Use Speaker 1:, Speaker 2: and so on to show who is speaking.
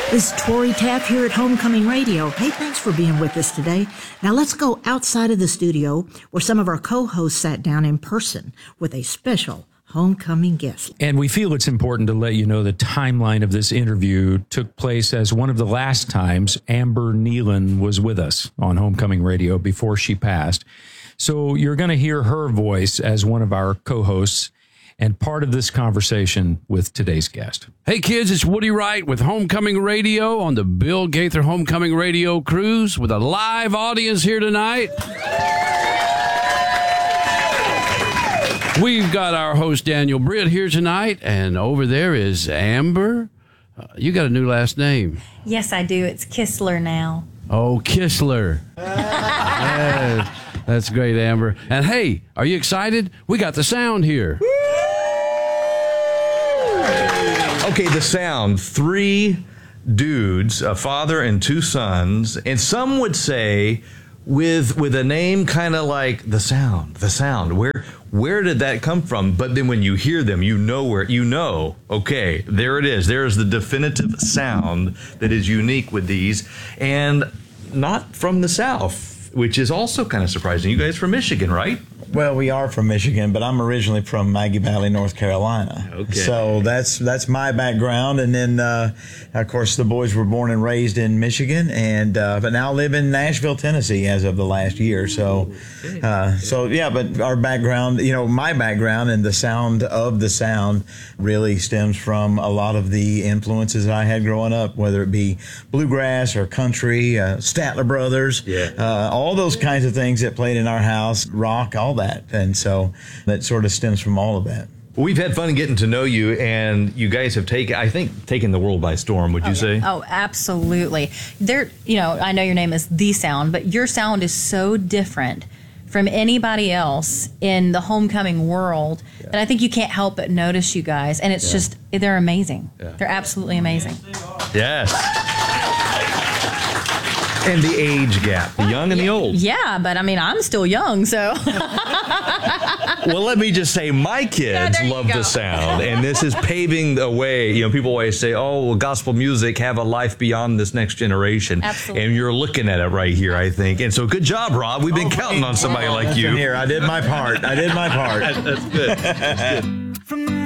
Speaker 1: This is Tori Taff here at Homecoming Radio. Hey, thanks for being with us today. Now let's go outside of the studio where some of our co-hosts sat down in person with a special homecoming guest.
Speaker 2: And we feel it's important to let you know the timeline of this interview took place as one of the last times Amber Nealon was with us on Homecoming Radio before she passed. So you're going to hear her voice as one of our co-hosts and part of this conversation with today's guest.
Speaker 3: Hey, kids, it's Woody Wright with Homecoming Radio on the Bill Gaither Homecoming Radio Cruise with a live audience here tonight. We've got our host, Daniel Britt, here tonight, and over there is Amber. You got a new last name.
Speaker 4: Yes, I do. It's Kistler now.
Speaker 3: Oh, Kistler. Yeah, that's great, Amber. And hey, are you excited? We got the sound here.
Speaker 5: Okay, the sound. 3 dudes, a father and 2 sons, and some would say with a name kind of like the sound. Where did that come from? But then when you hear them, okay, there it is. There's the definitive sound that is unique with these, and not from the South, which is also kind of surprising. You guys from Michigan, right?
Speaker 6: Well, we are from Michigan, but I'm originally from Maggie Valley, North Carolina.
Speaker 5: Okay.
Speaker 6: So that's my background. And then, of course, the boys were born and raised in Michigan, and but now live in Nashville, Tennessee, as of the last year. So, but our background, my background and the sound of the sound really stems from a lot of the influences that I had growing up, whether it be bluegrass or country, Statler Brothers, all those kinds of things that played in our house, rock, all that. And so that sort of stems from all of that.
Speaker 5: We've had fun getting to know you, and you guys have taken the world by storm, would you say?
Speaker 4: Oh, absolutely. I know your name is The Sound, but your sound is so different from anybody else in the homecoming world that I think you can't help but notice you guys. And it's just, they're amazing. Yeah. They're absolutely amazing.
Speaker 5: Yes. And the age gap, the young and the old.
Speaker 4: Yeah, but I mean, I'm still young, so.
Speaker 5: Well, let me just say, my kids love the sound, and this is paving the way. People always say, "Oh, gospel music have a life beyond this next generation."
Speaker 4: Absolutely.
Speaker 5: And you're looking at it right here, I think. And so, good job, Rob. We've been counting on somebody like you.
Speaker 6: Here, I did my part.
Speaker 5: That's good. That's good.